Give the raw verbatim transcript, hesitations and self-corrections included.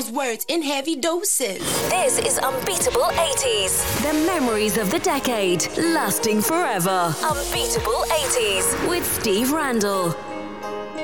those words in heavy doses. This is Unbeatable eighties. The memories of the decade, lasting forever. Unbeatable eighties with Steve Randall.